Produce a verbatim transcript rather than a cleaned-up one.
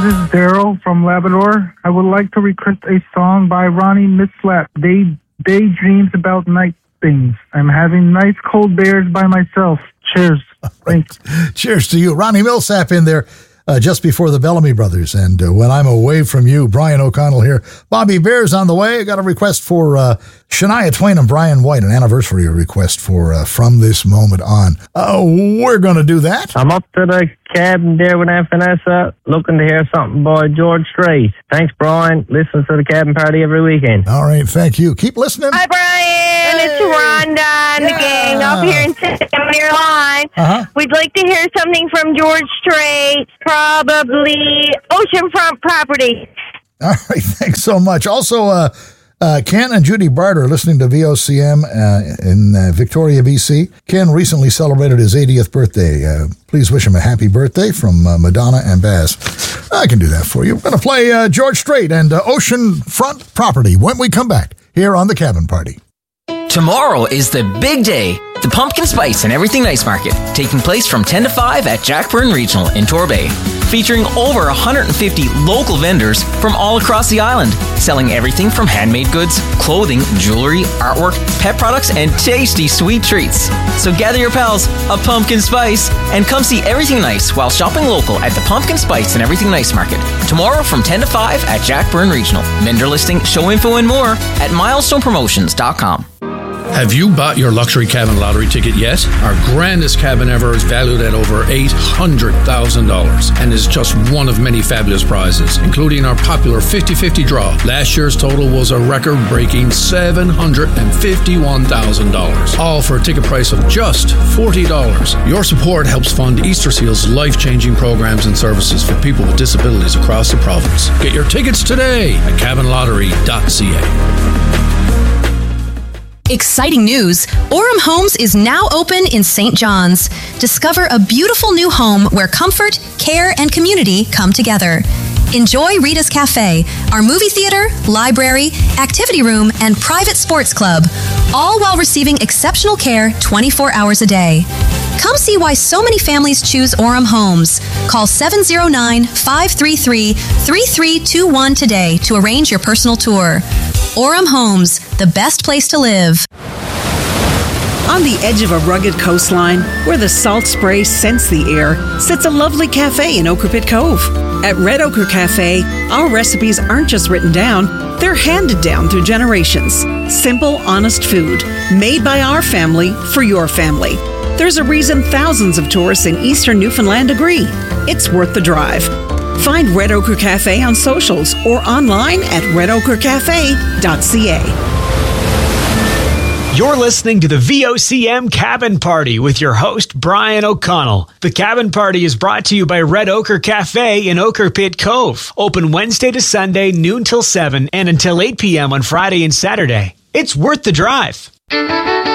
this is Daryl from Labrador. I would like to request a song by Ronnie Mislap, Day Daydreams About Night Things. I'm having nice cold beers by myself. Cheers. Right. Cheers to you. Ronnie Millsap in there uh, just before the Bellamy Brothers. And uh, when I'm away from you, Brian O'Connell here. Bobby Bear's on the way. I got a request for uh, Shania Twain and Brian White, an anniversary request for uh, From This Moment On. Uh, we're going to do that. I'm up to the cabin there with Aunt Vanessa, looking to hear something by George Strait. Thanks, Brian. Listen to the cabin party every weekend. All right, thank you. Keep listening. Hi, Brian. Hey. It's Rhonda and Yeah. the gang up here in San your line. Uh-huh. We'd like to hear something from George Strait, probably Oceanfront Property. All right, thanks so much. Also, uh, uh, Ken and Judy Bart are listening to V O C M uh, in uh, Victoria, B C. Ken recently celebrated his eightieth birthday. Uh, please wish him a happy birthday from uh, Madonna and Baz. I can do that for you. We're going to play uh, George Strait and uh, Oceanfront Property when we come back here on The Cabin Party. Tomorrow is the big day. The Pumpkin Spice and Everything Nice Market, taking place from ten to five at Jackburn Regional in Torbay. Featuring over one hundred fifty local vendors from all across the island, selling everything from handmade goods, clothing, jewelry, artwork, pet products, and tasty sweet treats. So gather your pals, a Pumpkin Spice, and come see Everything Nice while shopping local at the Pumpkin Spice and Everything Nice Market. Tomorrow from ten to five at Jackburn Regional. Vendor listing, show info, and more at milestone promotions dot com. Have you bought your luxury cabin lottery ticket yet? Our grandest cabin ever is valued at over eight hundred thousand dollars and is just one of many fabulous prizes, including our popular fifty-fifty draw. Last year's total was a record-breaking seven hundred fifty-one thousand dollars, all for a ticket price of just forty dollars. Your support helps fund Easter Seal's life-changing programs and services for people with disabilities across the province. Get your tickets today at cabin lottery dot c a. Exciting news! Orem Homes is now open in Saint John's. Discover a beautiful new home where comfort, care, and community come together. Enjoy Rita's Cafe, our movie theater, library, activity room, and private sports club, all while receiving exceptional care twenty-four hours a day. Come see why so many families choose Orem Homes. Call seven oh nine, five three three, three three two one today to arrange your personal tour. Orem Homes, the best place to live. On the edge of a rugged coastline, where the salt spray scents the air, sits a lovely cafe in Ochre Pit Cove. At Red Ochre Cafe, our recipes aren't just written down, they're handed down through generations. Simple, honest food, made by our family for your family. There's a reason thousands of tourists in eastern Newfoundland agree. It's worth the drive. Find Red Ochre Cafe on socials or online at red ochre cafe dot c a. You're listening to the V O C M Cabin Party with your host, Brian O'Connell. The Cabin Party is brought to you by Red Ochre Cafe in Ochre Pit Cove. Open Wednesday to Sunday, noon till seven, and until eight p.m. on Friday and Saturday. It's worth the drive.